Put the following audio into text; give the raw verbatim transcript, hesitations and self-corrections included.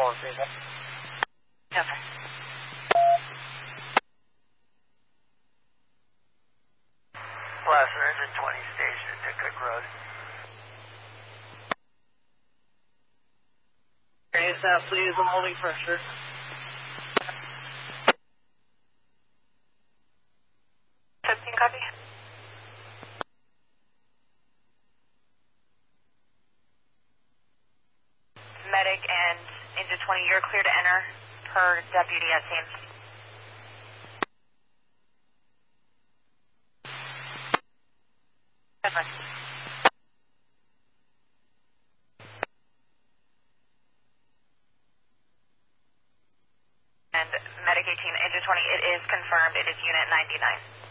Wallace Ava. Okay. Blaster engine twenty station at Cook Road. Air South, please. I'm holding pressure. fifteen copy. Medic and engine twenty, you're clear to enter per deputy at scene. Different. And Medic eighteen, engine twenty, it is confirmed. It is unit ninety-nine.